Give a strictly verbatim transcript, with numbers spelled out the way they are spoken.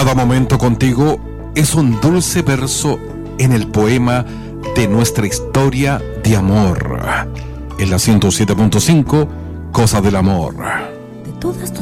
Cada momento contigo es un dulce verso en el poema de nuestra historia de amor. En la ciento siete punto cinco, Cosa del Amor. De todas tus